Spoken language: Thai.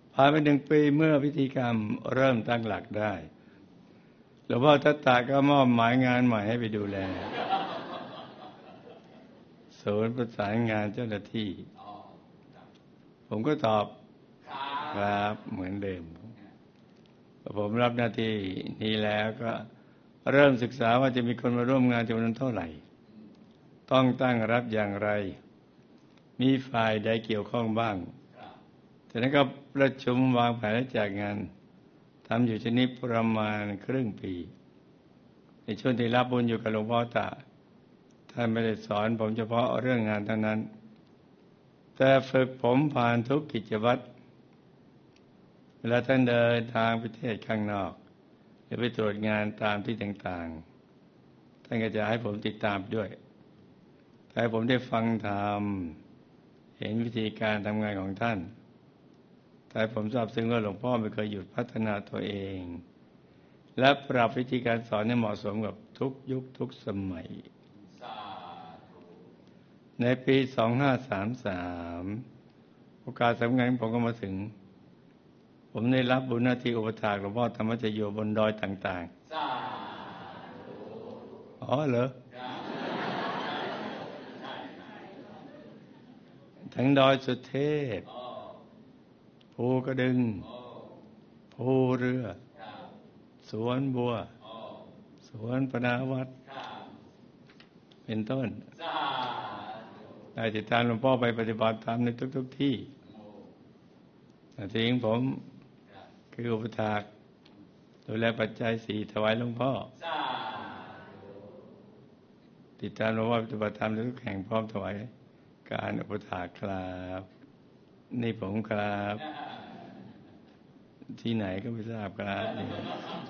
ผ่านไป1 ปีเมื่อพิธีกรรมเริ่มตั้งหลักได้หลวงพ่อทัตตาก็มอบหมายงานใหม่ให้ไปดูแลศูนย์ประสานงานเจ้าหน้าที่ผมก็ตอบครับเหมือนเดิมผมรับหน้าที่นี้แล้วก็เริ่มศึกษาว่าจะมีคนมาร่วมงานจำนวนเท่าไหร่ต้องตั้งรับอย่างไรมีฝ่ายใดเกี่ยวข้องบ้างจากนั้นก็ประชุมวางแผนและจัดงานทำอยู่ชนิดประมาณครึ่งปีในช่วงที่รับบุญอยู่กับหลวงพ่อตาท่านไม่ได้สอนผมเฉพาะเรื่องงานเท่านั้นแต่ฝึกผมผ่านทุกกิจวัตรเวลาท่านเดินทางประเทศข้างนอกหรือไปตรวจงานตามที่ต่างๆท่านก็จะให้ผมติดตามด้วยให้ผมได้ฟังธรรมเห็นวิธีการทำงานของท่านแต่ผมทราบซึ้งว่าหลวงพ่อไม่เคยหยุดพัฒนาตัวเองและปรับวิธีการสอนให้เหมาะสมกับทุกยุคทุกสมัยในปี 2533 โอกาสสำคัญผมก็มาถึงผมได้รับบุญหน้าที่อุปถากหลวงพ่อธรรมชโยบนดอยต่างๆอ๋อเหรอทั้งดอยสุเทพภูกระดึงภูเรือสวนบัวสวนปนาวัดเป็นต้นได้ติดตามหลวงพ่อไปปฏิบัติธรรมในทุกที่ที่ของผมคืออุปถากดูแลปัจจัย4ถวายหลวงพ่อติดตามหลวงพ่อปฏิบัติธรรมในทุกแห่งพร้อมถวายการอุปถากครับนี่ผมครับที่ไหนก็ไม่ทราบครับ